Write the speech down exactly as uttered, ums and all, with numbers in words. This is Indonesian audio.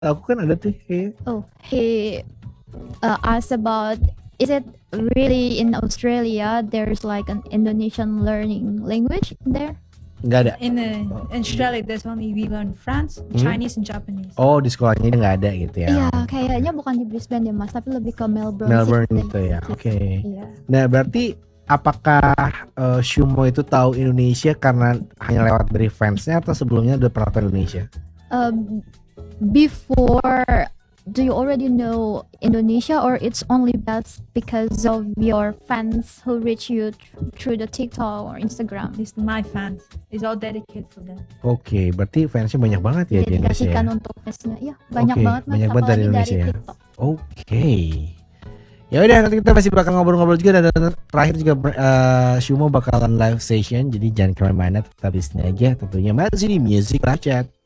Aku kan ada tuh kayak. Oh, he uh, asked about, is it really in Australia there's like an Indonesian learning language there? Nggak ada. In uh, in Australia, there's only we learn French, Hmm? Chinese, and Japanese. Oh, di sekolahnya ini nggak ada gitu ya? Iya, kayaknya bukan di Brisbane deh mas, tapi lebih ke Melbourne. Melbourne Sydney. gitu ya. Oke. Iya. Nah, berarti apakah uh, Shumo itu tahu Indonesia karena hanya lewat dari fansnya atau sebelumnya udah pernah tahu Indonesia? Um, before, do you already know Indonesia, or it's only best because of your fans who reach you th- through the TikTok or Instagram? It's my fans. It's all dedicated for them. Oke, berarti fansnya banyak banget ya di Indonesia ya? Dedikasikan untuk fansnya, iya banyak Oke, banget mas, banyak banget dari apalagi Indonesia ya? TikTok. Oke. Ya udah, nanti kita masih bakal ngobrol-ngobrol juga, dan terakhir juga uh, Shumo bakalan live session, jadi jangan kemana-mana, tetap di sini aja tentunya masih di Music Live Chat.